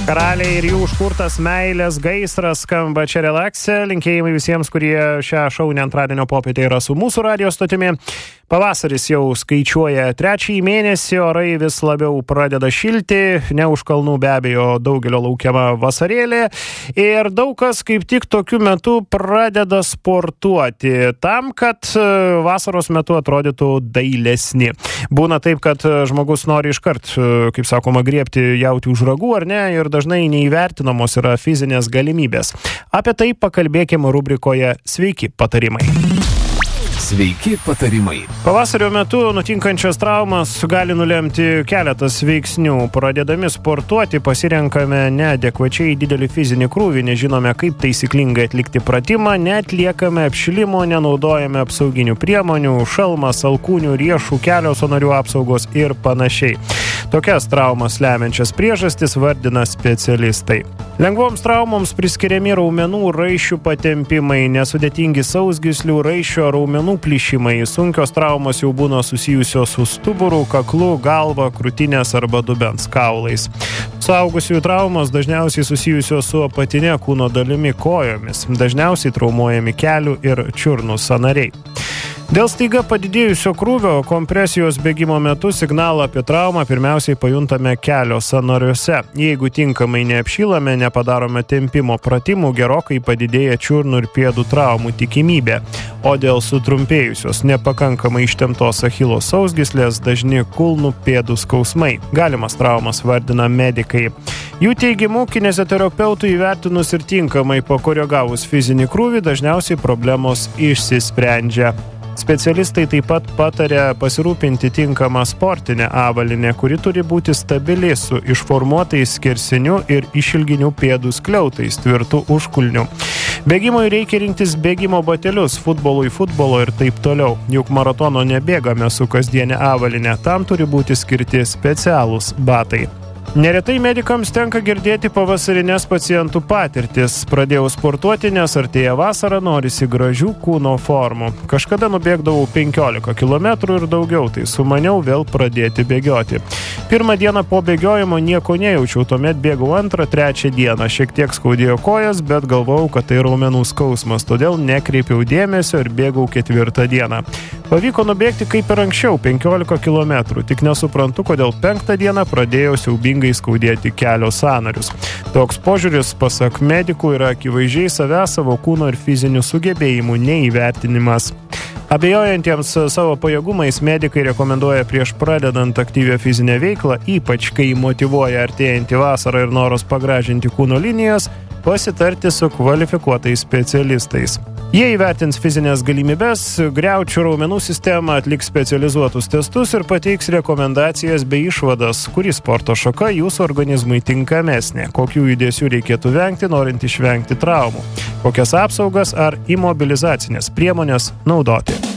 Karaliai ir jų užkurtas meilės gaisras skamba čia Relaxe. Linkėjimai visiems, kurie šią šaunę antradienio popietę yra su mūsų radijo stotimi. Pavasaris jau skaičiuoja trečiąjį mėnesį, orai vis labiau pradeda šilti, ne už kalnų be abejo daugelio laukiama vasarėlė. Ir daug kas kaip tik tokiu metu pradeda sportuoti tam, kad vasaros metu atrodytų dailesni. Būna taip, kad žmogus nori iškart, kaip sakoma, griebti jautį už ragų, ar ne, ir dažnai neįvertinamos yra fizinės galimybės. Apie tai pakalbėkime rubrikoje Sveiki patarimai. Sveiki patarimai. Pavasario metu nutinkančias traumas gali nulemti keletas veiksnių. Pradėdami sportuoti pasirenkame neadekvačiai didelį fizinį krūvį, nežinome kaip taisyklingai atlikti pratimą, neatliekame apšilimo, nenaudojame apsauginių priemonių, šalmas, alkūnių, riešų, kelio sąnarių apsaugos ir panašiai. Tokias traumas lemiančias priežastis vardina specialistai. Lengvoms traumoms priskiriami raumenų raiščių patempimai, nesudėtingi sausgyslių, raiščio raumenų plyšimai. Sunkios traumos jau būna susijusios su stuburu, kaklu, galva, krūtinės arba dubens kaulais. Suaugusiųjų traumos dažniausiai susijusios su apatinė kūno dalimi kojomis. Dažniausiai traumuojami kelių ir čiurnų sąnariai. Dėl staiga padidėjusio krūvio kompresijos bėgimo metu signalą apie traumą pirmiausiai pajuntame kelio sąnariuose. Jeigu tinkamai neapšylame, nepadarome tempimo pratimų, gerokai padidėja čiurnų ir pėdų traumų tikimybė. O dėl sutrumpėjusios, nepakankamai ištemptos achilo sausgyslės dažni kulnų pėdų skausmai. Galimas traumas vardina medikai. Jų teigimu, kineziterapeutų įvertinus ir tinkamai pakoregavus fizinį krūvį, dažniausiai problemos išsisprendžia. Specialistai taip pat pataria pasirūpinti tinkamą sportinę avalynę, kuri turi būti stabili su išformuotais skersiniu ir išilginių pėdų skliautais, tvirtų užkulnių. Bėgimui reikia rinktis bėgimo batelius, futbolui futbolo ir taip toliau. Juk maratono nebėgame su kasdienė avalynė, tam turi būti skirti specialūs batai. Neretai medikams tenka girdėti pavasarinės pacientų patirtis. Pradėjau sportuoti, nes artėja vasara, norisi gražių kūno formų. Kažkada nubėgdavau 15 km ir daugiau, tai sumaniau vėl pradėti bėgioti. Pirmą dieną po bėgiojimo nieko nejaučiau, tuomet bėgau 2-3 dieną. Šiek tiek skaudėjo kojas, bet galvojau, kad tai raumenų skausmas, todėl nekreipiau dėmesio ir bėgau 4 dieną. Pavyko nubėgti kaip ir anksčiau, 15 km, tik nesuprantu, kodėl 5 dieną pradėjau siaubingai skaudėti kelio sąnarius. Toks požiūris, pasak medikų, yra akivaizdžiai savęs, savo kūno ir fizinių sugebėjimų neįvertinimas. Abejojantiems savo pajėgumais medikai rekomenduoja prieš pradedant aktyvią fizinę veiklą, ypač kai motyvuoja artėjantį vasarą ir noras pagražinti kūno linijas, pasitarti su kvalifikuotais specialistais. Jie įvertins fizinės galimybės, griaučių raumenų sistemą, atliks specializuotus testus ir pateiks rekomendacijas bei išvadas, kuri sporto šaka jūsų organizmui tinkamesnė, kokių judesių reikėtų vengti, norint išvengti traumų, kokias apsaugas ar imobilizacinės priemonės naudoti.